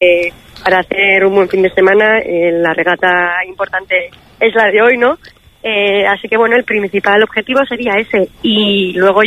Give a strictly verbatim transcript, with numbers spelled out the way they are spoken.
que para hacer un buen fin de semana eh, la regata importante es la de hoy, ¿no? Eh, así que bueno, el principal objetivo sería ese, y luego